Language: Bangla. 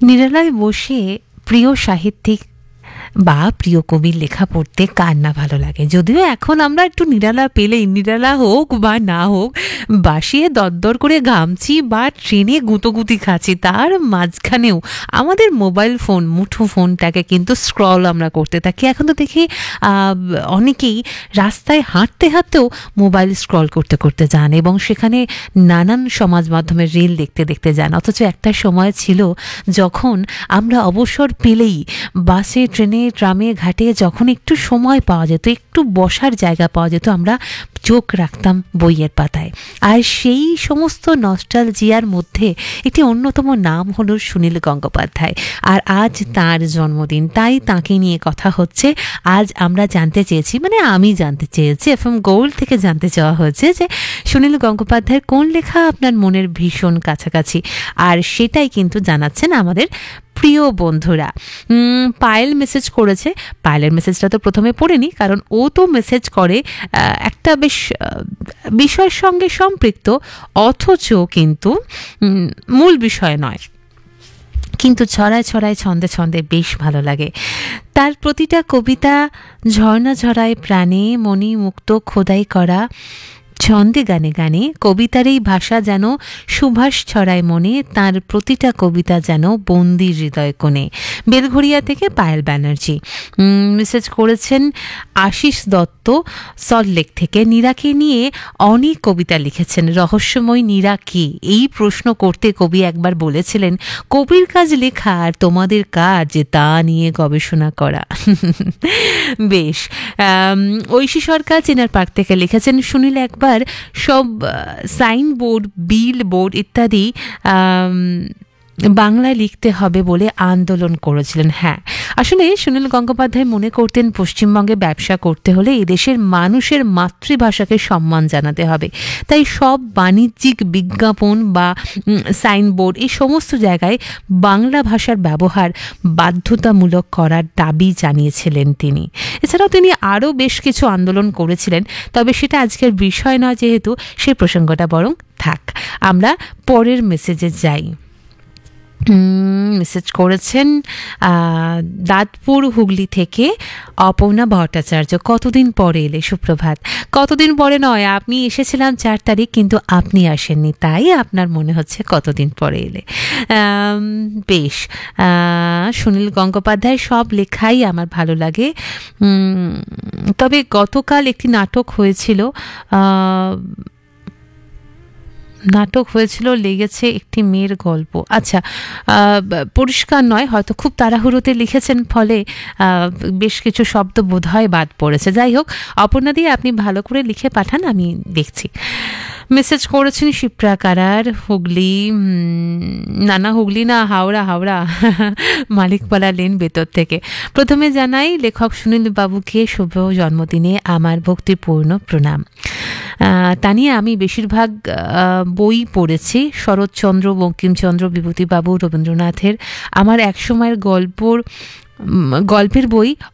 নিরালায় বসে প্রিয় সাহিত্যিক বা প্রিয় কবির লেখা পড়তে কার না ভালো লাগে। যদিও এখন আমরা একটু নিরালা পেলেই, নিরালা হোক বা না হোক, বাসিয়ে দরদর করে ঘামছি বা ট্রেনে গুঁতোগুতি খাচ্ছি, তার মাঝখানেও আমাদের মোবাইল ফোন, মুঠো ফোনটাকে কিন্তু স্ক্রল আমরা করতে থাকি। এখন তো দেখি অনেকেই রাস্তায় হাঁটতে হাঁটতেও মোবাইল স্ক্রল করতে করতে যান এবং সেখানে নানান সমাজ মাধ্যমের রিল দেখতে দেখতে যান। অথচ একটা সময় ছিল যখন আমরা অবসর পেলেই বাসে, ট্রেনে, ট্রামে, ঘাটে যখন একটু সময় পাওয়া যেত, একটু বসার জায়গা পাওয়া যেত, আমরা চোখ রাখতাম বইয়ের পাতায়। আর সেই সমস্ত নস্টালজিয়ার মধ্যে একটি অন্যতম নাম হলো সুনীল গঙ্গোপাধ্যায়। আর আজ তার জন্মদিন, তাই তাকে নিয়ে কথা হচ্ছে। আজ আমরা জানতে চেয়েছি, মানে আমি জানতে চেয়েছি, এফএম গোল্ড থেকে জানতে চাওয়া হয়েছে যে সুনীল গঙ্গোপাধ্যায়ের কোন লেখা আপনার মনের ভীষণ কাছাকাছি। আর সেটাই কিন্তু জানাচ্ছেন আমাদের প্রিয় বন্ধুরা। পায়েল মেসেজ করেছে। পায়েলের মেসেজটা তো প্রথমে পড়েনি, কারণ ও তো মেসেজ করে একটা বেশ বিষয়ের সঙ্গে সম্পৃক্ত, অথচ কিন্তু মূল বিষয় নয়, কিন্তু ছড়ায় ছড়ায় ছন্দে ছন্দে বেশ ভালো লাগে। তার প্রতিটা কবিতা ঝর্ণা ঝরায় প্রাণে, মনি মুক্ত খোদাই করা ছন্দে গানে গানে, কবিতার এই ভাষা যেন সুভাষ ছড়ায় মনে, তার প্রতিটা কবিতা যেন বন্দি হৃদয় কোণে। বেলঘড়িয়া থেকে পায়েল ব্যানার্জি মেসেজ করেছেন। আশিস দত্ত সল্টলেক থেকে নীরাকে নিয়ে অনেক কবিতা লিখেছেন। রহস্যময় নীরা কে, এই প্রশ্ন করতে কবি একবার বলেছিলেন, কবির কাজ লেখা আর তোমাদের কাজ তা নিয়ে গবেষণা করা। বেশ। ঐশী সরকার চেনার পার্ক থেকে লিখেছেন, সুনীল একবার সব সাইনবোর্ড, বিল বোর্ড ইত্যাদি বাংলায় লিখতে হবে বলে আন্দোলন করেছিলেন। হ্যাঁ, আসলে সুনীল গঙ্গোপাধ্যায় মনে করতেন পশ্চিমবঙ্গে ব্যবসা করতে হলে এদেশের মানুষের মাতৃভাষাকে সম্মান জানাতে হবে। তাই সব বাণিজ্যিক বিজ্ঞাপন বা সাইনবোর্ড এই সমস্ত জায়গায় বাংলা ভাষার ব্যবহার বাধ্যতামূলক করার দাবি জানিয়েছিলেন তিনি। এছাড়াও তিনি আরও বেশ কিছু আন্দোলন করেছিলেন, তবে সেটা আজকের বিষয় নয়, যেহেতু সেই প্রসঙ্গটা বরং থাক। আমরা পরের মেসেজে যাই। মেসেজ করেছেন দাঁতপুর হুগলি থেকে অপর্ণা ভট্টাচার্য। কতদিন পরে এলে? সুপ্রভাত। কতদিন পরে নয়, আমি এসেছিলাম 4 তারিখ, কিন্তু আপনি আসেননি, তাই আপনার মনে হচ্ছে কতদিন পরে এলে। বেশ। সুনীল গঙ্গোপাধ্যায়ের সব লেখাই আমার ভালো লাগে, তবে গতকাল একটি নাটক হয়েছিল, লেগেছে একটি মেয়ের গল্প। আচ্ছা, পরিষ্কার নয়, হয়তো খুব তাড়াহুড়োতে লিখেছেন, ফলে বেশ কিছু শব্দ বোধহয় বাদ পড়েছে। যাই হোক, অপর্ণা দিয়ে আপনি ভালো করে লিখে পাঠান, আমি দেখছি। মেসেজ করেছেন শিপ্রা কারার, হুগলি, হুগলি না, হাওড়া মালিকপাড়া লেন, বেতর থেকে। প্রথমে জানাই লেখক সুনীল বাবুকে শুভ জন্মদিনে আমার ভক্তিপূর্ণ প্রণাম। তা নিয়ে আমি বেশিরভাগ বই পড়েছি, শরৎচন্দ্র, বঙ্কিমচন্দ্র, বিভূতিবাবু, রবীন্দ্রনাথের। আমার একসময়ের গল্পের বই